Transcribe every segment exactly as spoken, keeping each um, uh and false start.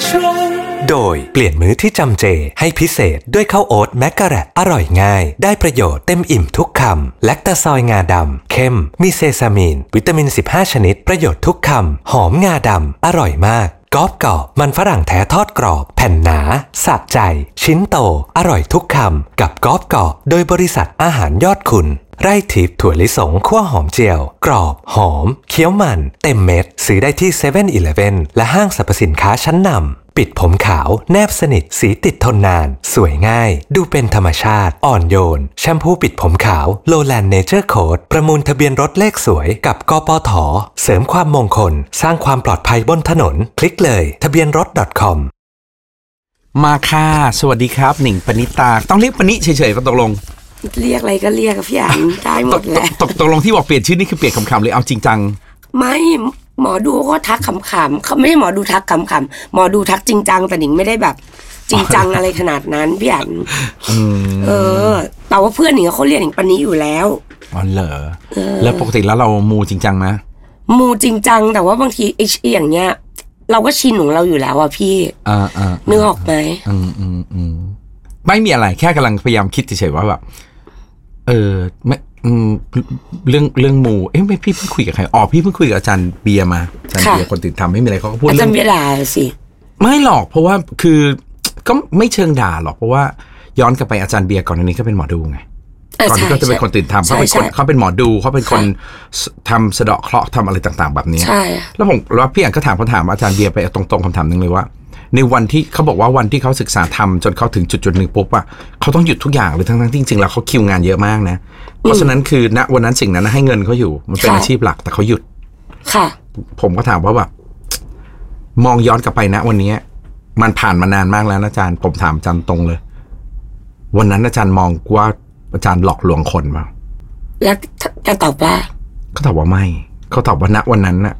โดยเปลี่ยนมื้อที่จำเจให้พิเศษด้วยข้าวโอ๊ตแมกกะแรตอร่อยง่ายได้ประโยชน์เต็มอิ่มทุกคำแลคตาซอยงาดำเข้มมีเซซามีนวิตามินสิบห้าชนิดประโยชน์ทุกคำหอมงาดำอร่อยมากกรอบกรอบมันฝรั่งแท้ทอดกรอบแผ่นหนาสะใจชิ้นโตอร่อยทุกคำกับกรอบกรอบโดยบริษัทอาหารยอดคุณไร่ทิพย์ถั่วลิสงคั่วหอมเจียวกรอบหอมเคี้ยวมันเต็มเม็ดซื้อได้ที่เซเว่นอีเลฟเว่นและห้างสรรพสินค้าชั้นนำปิดผมขาวแนบสนิทสีติดทนนานสวยง่ายดูเป็นธรรมชาติอ่อนโยนแชมพูปิดผมขาวโลแลนด์เนเจอร์โค้ดประมูลทะเบียนรถเลขสวยกับกปท.เสริมความมงคลสร้างความปลอดภัยบนถนนคลิกเลยทะเบียนรถ .com มาค่ะสวัสดีครับหนิงปณิตาต้องเรียกปณิเฉยๆก็ตกลงเรียกอะไรก็เรียกพี่อันได้หมดแหละตกตกลงที่บอกเปลี่ยนชื่อนี่คือเปลี่ยนคำๆเลยเอาจริงจังไม่หมอดูก็ทักขำๆเขาไม่ใช่หมอดูทักขำๆหมอดูทักจริงจังแต่หนิงไม่ได้แบบจริงจังอะไรขนาดนั้นพี่อันเออแต่ว่าเพื่อนหนิงเขาเรียกหนิงปณิอยู่แล้วอ๋อเหรอแล้วปกติแล้วเรามูจริงจังไหมมูจริงจังแต่ว่าบางทีไอ้อย่างเงี้ยเราก็ชินของเราอยู่แล้วอ่ะพี่อ่าอ่านึกออกไหมอืมอืมอืมไม่มีอะไรแค่กำลังพยายามคิดเฉยๆว่าแบบเออไม่เรื่องเรื่องมูเอ๊ะไม่พี่เพิ่งคุยกับใครอ๋อพี่เพิ่งคุยกับอาจารย์เบียร์มาอาจารย์เบียร์คนติดทำไม่มีอะไรเขาก็พูดอาจารย์เบียร์ด่าสิไม่หรอกเพราะว่าคือก็ไม่เชิงด่าหรอกเพราะว่าย้อนกลับไปอาจารย์เบียร์ก่อนอันนี้ก็เป็นหมอดูไงก่อนที่เขาจะเป็นคนตื่นทำเขาเป็นคนเขาเป็นหมอดูเขาเป็นคนทำสะเดาะเคราะห์ทำอะไรต่างๆแบบนี้แล้วผมแล้วพี่อ่านก็ถามเขาถามอาจารย์เบียร์ไปตรงๆคำถามนึงเลยว่าในวันที่เขาบอกว่าวันที่เขาศึกษาทำจนเขาถึงจุดจุดหนึ่งปุ๊บอะเขาต้องหยุดทุกอย่างเลยทั้งๆที่จริงๆแล้วเขาคิวงานเยอะมากนะเพราะฉะนั้นคือณวันนั้นสิ่งนั้นให้เงินเขาอยู่มันเป็นอาชีพหลักแต่เขาหยุดค่ะผมก็ถามว่าแบบมองย้อนกลับไปนะวันนี้มันผ่านมานานมากแล้วนะอาจารย์ผมถามอาจารย์ตรงเลยวันนั้นอาจารย์มองว่าอาจารย์หลอกลวงคนเปล่าแล้วจะตอบว่าเขาตอบว่าไม่เขาตอบว่าณวันนั้นน่ะ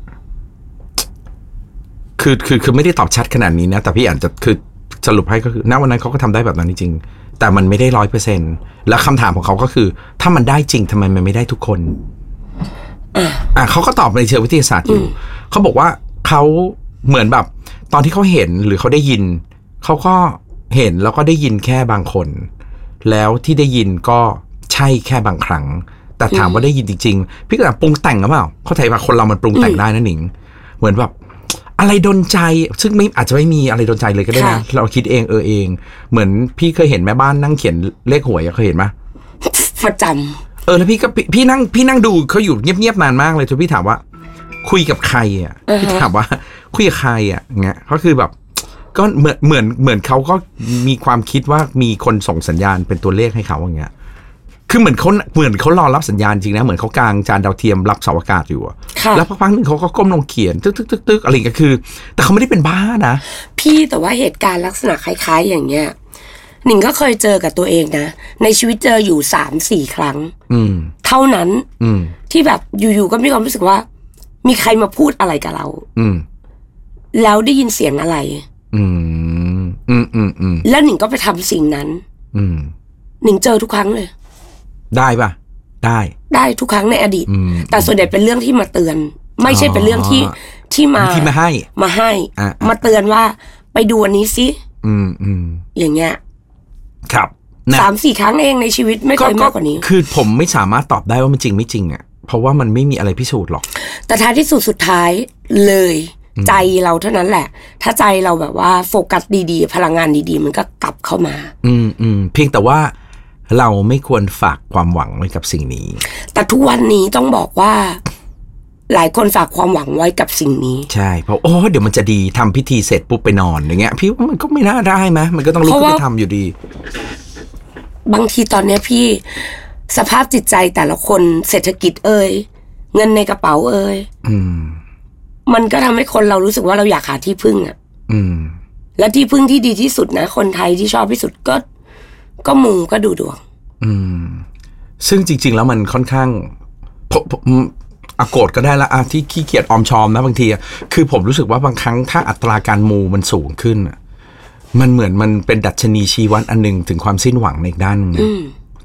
คือคือคือไม่ได้ตอบชัดขนาดนี้นะแต่พี่อ่านจะคือสรุปให้ก็คือณวันนั้นเขาก็ทำได้แบบนั้นจริงๆแต่มันไม่ได้ร้อยเปอร์เซ็นต์แล้วคำถามของเขาก็คือถ้ามันได้จริงทำไมมันไม่ได้ทุกคนอ่ะเขาก็ตอบในเชิงวิทยาศาสตร์อยู่เขาบอกว่าเขาเหมือนแบบตอนที่เขาเห็นหรือเขาได้ยินเขาก็เห็นแล้วก็ได้ยินแค่บางคนแล้วที่ได้ยินก็ใช่แค่บางครั้งแต่ถามว่าได้ยินจริงๆพี่ก็แบบปรุงแต่งหรือเปล่าเขาใจว่าคนเรามันปรุงแต่งได้นะหนิงเหมือนแบบอะไรดลใจซึ่งไม่อาจจะไม่มีอะไรดลใจเลยก็ได้นะเราคิดเองเออเองเหมือนพี่เคยเห็นแม่บ้านนั่งเขียนเลขหวยเคยเห็นไหมประจำเออแล้วพี่ก็พี่นั่งพี่นั่งดูเขาอยู่เงียบๆนานมากเลยจนพี่ถามว่าคุยกับใครอ่ะพี่ถามว่าคุยกับใครอ่ะเงี้ยเขาคือแบบก็เหมือนเหมือนเหมือนเขาก็มีความคิดว่ามีคนส่งสัญญาณเป็นตัวเลขให้เขาอย่างเงี้ยคือเหมือนเขาเหมือนเขารอรับสัญญาณจริงนะเหมือนเขากางจานดาวเทียมรับเสาอากาศอยู่แล้วพักๆนึงเขาก็ก้มลงเขียนตึ๊กตึ๊กตึ๊กตึ๊กอะไรก็คือแต่เขาไม่ได้เป็นบ้านะพี่แต่ว่าเหตุการณ์ลักษณะคล้ายๆอย่างเงี้ยหนิงก็เคยเจอกับตัวเองนะในชีวิตเจออยู่สามสี่ครั้งเท่านั้นที่แบบอยู่ๆก็มีความรู้สึกว่ามีใครมาพูดอะไรกับเราแล้วได้ยินเสียงอะไรอืมอืมอืมอืมแล้วหนิงก็ไปทำสิ่งนั้นอืมหนิงเจอทุกครั้งเลยได้ป่ะได้ได้ทุกครั้งในอดีตแต่ส่วนใหญ่เป็นเรื่องที่มาเตือนไม่ใช่เป็นเรื่องที่ที่มาที่มาให้มาให้มาเตือนว่าไปดูอันนี้สิอืมอืมอย่างเงี้ยครับสามสี่ครั้งเองในชีวิตไม่เคยมากกว่านี้คือผมไม่สามารถตอบได้ว่ามันจริงไม่จริงอ่ะเพราะว่ามันไม่มีอะไรพิสูจน์หรอกแต่ท้ายที่สุดสุดท้ายเลยใจเราเท่านั้นแหละถ้าใจเราแบบว่าโฟกัสดีๆพลังงานดีๆมันก็กลับเข้ามาอืมอืมเพียงแต่ว่าเราไม่ควรฝากความหวังไว้กับสิ่งนี้แต่ทุกวันนี้ต้องบอกว่าหลายคนฝากความหวังไว้กับสิ่งนี้ใช่เพราะโอ้เดี๋ยวมันจะดีทำพิธีเสร็จปุ๊บไปนอนอย่างเงี้ยพี่ว่ามันก็ไม่น่าได้ไหมมันก็ต้องลุกขึ้นไปทำอยู่ดีบางทีตอนนี้พี่สภาพจิตใจแต่ละคนเศรษฐกิจเอ่ยเงินในกระเป๋าเอ่ยอืมมันก็ทำให้คนเรารู้สึกว่าเราอยากหาที่พึ่งอ่ะอืมและที่พึ่งที่ดีที่สุดนะคนไทยที่ชอบที่สุดก็ก็มูก็ดูดวงอืมซึ่งจริงๆแล้วมันค่อนข้างอาโกรธก็ได้ละอ่ะที่ขี้เกียจออมชอมนะบางทีคือผมรู้สึกว่าบางครั้งถ้าอัตราการมูมันสูงขึ้นมันเหมือนมันเป็นดัชนีชี้วัดอันนึงถึงความสิ้นหวังในอีกด้านนึงนะ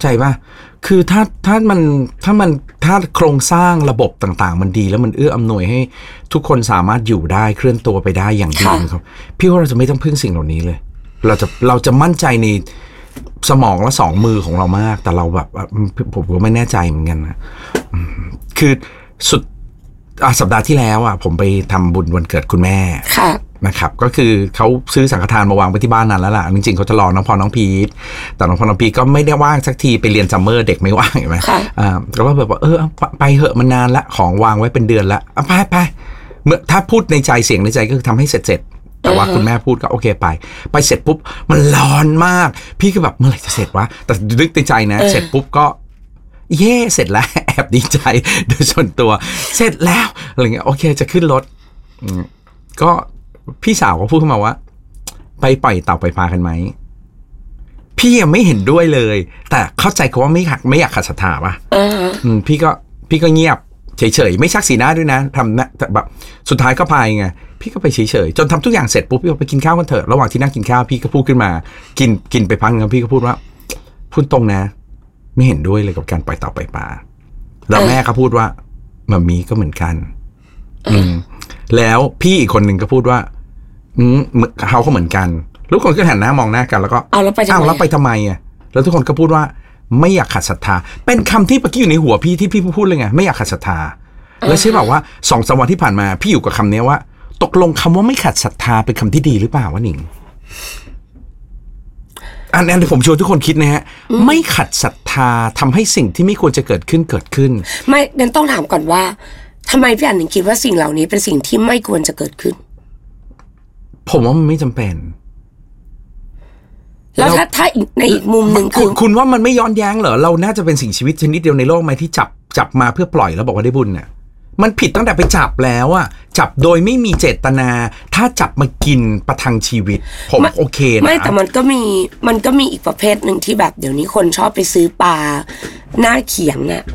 ใจป่ะคือถ้าถ้ามันถ้ามันถ้าโครงสร้างระบบต่างๆมันดีแล้วมันเอื้ออำนวยให้ทุกคนสามารถอยู่ได้เคลื่อนตัวไปได้อย่างดีครับพี่ว่าเราจะไม่ต้องพึ่งสิ่งเหล่านี้เลยเราจะเราจะมั่นใจในสมองและสองมือของเรามากแต่เราแบบผมก็ไม่แน่ใจเหมือนกันนะคือสุดสัปดาห์ที่แล้วอ่ะผมไปทำบุญวันเกิดคุณแม่นะครับก็คือเขาซื้อสังฆทานมาวางไว้ที่บ้านนานแล้วล่ะจริงๆเขาจะรอน้องพรน้องพีทแต่น้องพรน้องพีทก็ไม่ได้ว่างสักทีไปเรียนซัมเมอร์เด็กไม่ว่างเห็นไหมอ่าก็ว่าแบบว่าเออไปเหอะมันนานละของวางไว้เป็นเดือนละไปไปเมื่อถ้าพูดในใจเสียงในใจก็คือทำให้เสร็จเสร็จแต่ว่าคุณแม่พูดก็โอเคไปไปเสร็จปุ๊บมันร้อนมากพี่ก็แบบเมื่อไหร่จะเสร็จวะแต่นึกในใจนะเสร็จปุ๊บก็เย่เสร็จแล้วแอบดีใจโดยส่วนตัวเสร็จแล้วอะไรเงี้ยโอเคจะขึ้นรถก็พี่สาวก็พูดขึ้นมาว่าไปปล่อยเต่าไปปลากันไหมพี่ยังไม่เห็นด้วยเลยแต่เข้าใจเขาว่าไม่หักไม่อยากขัดศรัทธาป่ะอืมพี่ก็พี่ก็เงียบเฉยๆไม่ชักสีหน้าด้วยนะทำนะแบบสุดท้ายก็พายไงพี่ก็ไปเฉยๆจนทำทุกอย่างเสร็จปุ๊บพี่ก็ไปกินข้าวกันเถอะระหว่างที่นั่งกินข้าวพี่ก็พูดขึ้นมากินกินไปพักนึงพี่ก็พูดว่าพูดตรงนะไม่เห็นด้วยเลยกับการปล่อยเต่าปล่อยปลาแล้วแม่ก็พูดว่ามัมมี่ก็เหมือนกันอืมแล้วพี่อีกคนหนึ่งก็พูดว่าอืมเขาก็เหมือนกันทุกคนก็หันหน้ามองหน้ากันแล้วก็อ้าวแล้วไปทำไมอ้าวแล้วไปทำไมอ่ะแล้วทุกคนก็พูดว่าไม่อยากขัดศรัทธาเป็นคำที่เมื่อกี้อยู่ในหัวพี่ที่พี่พูดเลยไงไม่อยากขัดศรัทธาแล้วใช่บอกว่าสองสามวันที่ผ่านมาพี่อยู่กับคำนี้ว่าตกลงคำว่าไม่ขัดศรัทธาเป็นคำที่ดีหรือเปล่าวะหนิงอันนี้ผมชวนทุกคนคิดนะฮะไม่ขัดศรัทธาทำให้สิ่งที่ไม่ควรจะเกิดขึ้นเกิดขึ้นไม่งั้นต้องถามก่อนว่าทำไมพี่อันถึงคิดว่าสิ่งเหล่านี้เป็นสิ่งที่ไม่ควรจะเกิดขึ้นผมว่ามันไม่จำเป็นแล้วถ้าถ้าในอีกมุมหนึ่งคือคุณว่ามันไม่ย้อนแย้งเหรอเราน่าจะเป็นสิ่งชีวิตชนิดเดียวในโลกไหมที่จับจับมาเพื่อปล่อยแล้วบอกว่าได้บุญเนี่ยมันผิดตั้งแต่ไปจับแล้วอะจับโดยไม่มีเจตนาถ้าจับมากินประทังชีวิตผมโอเคนะไม่แต่มันก็มีมันก็มีอีกประเภทหนึ่งที่แบบเดี๋ยวนี้คนชอบไปซื้อปลาหน้าเขียงอะ